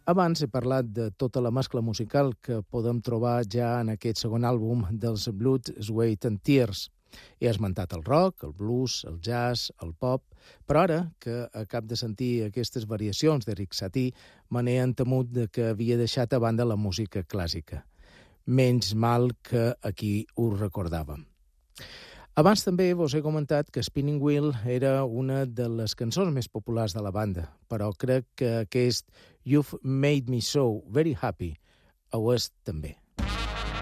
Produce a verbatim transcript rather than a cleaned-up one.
Abans he parlat de tota la mescla musical que podem trobar ja en aquest segon àlbum dels Blood, Sweat and Tears. He esmentat el rock, el blues, el jazz, el pop, però ara que acab de sentir aquestes variacions d'Eric Satie, me n'he entemut de que havia deixat a banda la música clàssica. Menys mal que aquí ho recordàvem. Abans també vos he comentat que Spinning Wheel era una de les cançons més populars de la banda, però crec que aquest You've Made Me So Very Happy ho és també.